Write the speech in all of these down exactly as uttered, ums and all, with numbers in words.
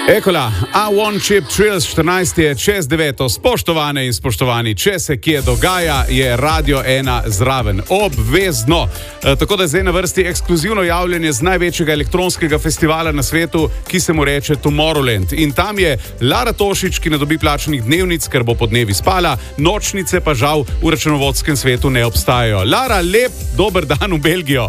Ekola, A one Chip Trills štirinajst je čez deveto. Spoštovane in spoštovani, če se kje dogaja, je Radio ena zraven. Obvezno. E, tako da zdaj na vrsti ekskluzivno javljanje z največjega elektronskega festivala na svetu, ki se mu reče Tomorrowland. In tam je Lara Tošič, ki ne dobi plačanih dnevnic, ker bo po dnevi spala, nočnice pa žal v računovodskem svetu ne obstajajo. Lara, lep dober dan v Belgijo.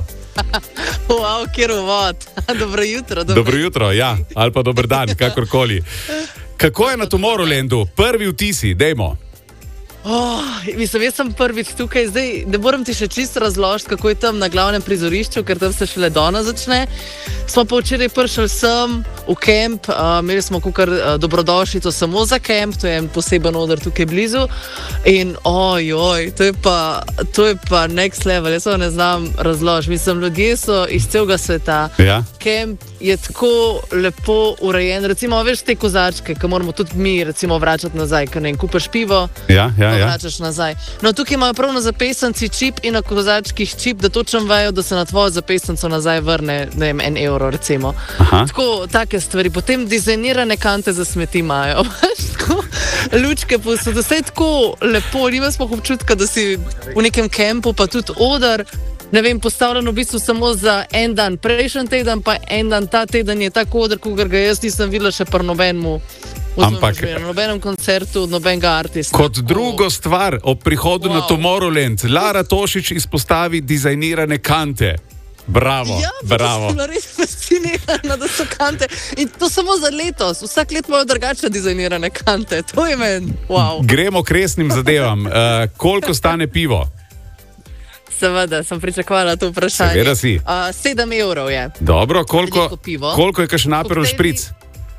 Wow, kjer uvod. Dobro jutro. Dobro, dobro jutro, ja. Ali pa dober dan, kakorkoli. Kako je na Tomorrowlandu? Prvi vtisi, dejmo. Oh, mislim, jaz sem prvič tukaj, zdaj ne moram ti še čisto razložiti, kako je tam na glavnem prizorišču, ker tam se šele danes začne. Smo pa včeraj prišli sem v kamp, uh, imeli smo kukar uh, dobrodošlico samo za kamp, to je en poseben oder tukaj blizu. In ojoj, to je pa, to je pa next level, jaz to ne znam razložiti. Mislim, ljudje so iz celega sveta. Ja. Kamp je tako lepo urejen, recimo veš te kozačke, ki moramo tudi mi recimo vračati nazaj, ker ne vem, kupaš pivo. Ja, ja. Ja. Vračaš nazaj. No, tukaj imajo prav na zapestnici čip in na kozačkih čip, da točno vejo, da se na tvojo zapestnico nazaj vrne, ne vem, en evro recimo. Aha. Tako, take stvari. Potem dizajnirane kante za smeti imajo. Tako, lučke posod, vse je tako lepo. Nima smo občutka, da si v nekem kampu, pa tudi oder, ne vem, postavljen v bistvu samo za en dan. Prejšnji teden, pa en dan ta teden je tako oder, kogar ga jaz nisem videla še par nobenemu. Ampak na nobenem koncertu, nobenega artista. Kot drugo stvar ob prihodu wow. na Tomorrowland, Lara Tošič izpostavi dizajnirane kante. Bravo, ja, bravo. Ja, sem bila res fascinirana, da so kante. In to samo za letos. Vsak let imajo drugačne dizajnirane kante. To je meni, wow. Gremo k resnim zadevam. Uh, koliko stane pivo? Seveda, sem pričakovala to vprašanje. Seveda si. Uh, sedem evrov je. Dobro, koliko, koliko je kakšen Aperol špric?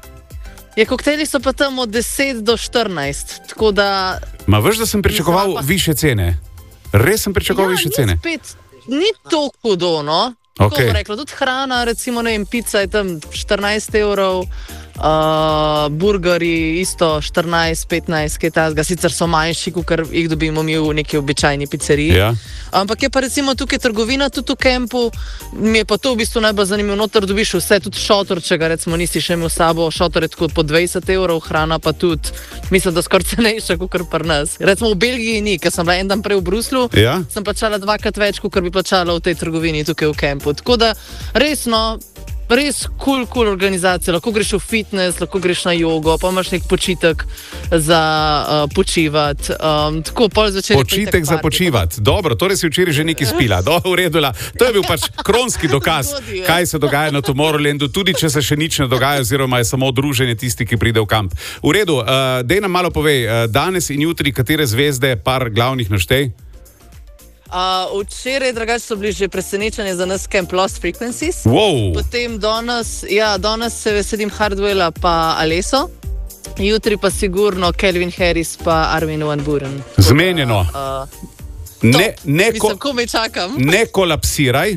Ja, koktejli so pa tam od deset do štirinajst, tako da... Ma veš, da sem pričakoval pa... više cene? Res sem pričakoval ja, više cene? Spet, ni to hudo, no? Okay. Tako bom rekla, tudi hrana, recimo, ne vem, pizza je tam štirinajst evrov, uh, burgeri isto štirinajst, petnajst, kaj tazga, sicer so manjši, ker jih dobimo mi v neki običajni pizzeriji. Ja. Ampak je pa recimo tukaj trgovina tudi v kampu, mi je pa to v bistvu najbolj zanimivo, noter dobiš vse, tudi šotor, če ga recimo nisi še imel s sabo, šotor je tako po dvajset evrov, hrana pa tudi, mislim, da skoraj cenejša, kot pri nas. Recimo v Belgiji ni, ker sem bila en dan prej v Bruslu, ja. sem plačala dvakrat več, kot bi plačala v tej trgovini tukaj v kampu. Tako da resno, res kul, cool, kul cool organizacija, lahko greš v fitness, lahko greš na jogo, pa imaš nek počitek za uh, počivati. Um, tako, pol zvečer počitek za počivati. Dobro, torej si včeraj že nekaj spila. Do, uredila. To je bil pač kronski dokaz, kaj se dogaja na Tomorrowlandu, tudi če se še nič ne dogaja, oziroma je samo druženje tisti, ki pride v kamp. V redu, uh, dej nam malo povej, uh, danes in jutri, katere zvezde, par glavnih naštej? Uh, včeraj, drugače, so bili že presenečenje za nas Camp Lost Frequencies. Wow. Potem danes, ja, danes se veselim Hardwella pa Alesso. Jutri pa sigurno Calvin Harris pa Armin van Buuren. Zmenjeno. Uh, ne, ne, ko, Mislim, ko me čakam. Ne kolapsiraj.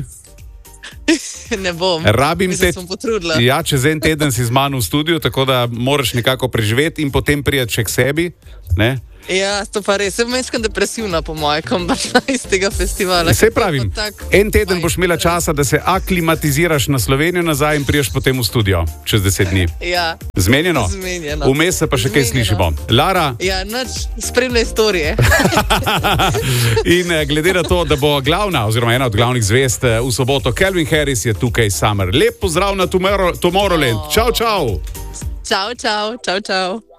Ne bom. Rabim Mislim, te. sem potrudila. Ja, čez en teden si z mano v studiu, tako da moraš nekako preživeti in potem prijeti še k sebi. Ne? Ja, to pa res. Sem mečkam depresivna, po moje, ko baš iz tega festivala. Sej pravim, en teden boš imela časa, da se aklimatiziraš na Slovenijo nazaj in priješ potem v studio čez deset dni. Ja. Zmenjeno? Zmenjeno. Vmes se pa še kaj slišimo. Lara? Ja, nič, spremlja istorije. In glede na to, da bo glavna, oziroma ena od glavnih zvezd v soboto, Calvin Harris je tukaj Summer. Lep pozdrav na Tomorrowland. Čau, čau. Čau, čau, čau, čau.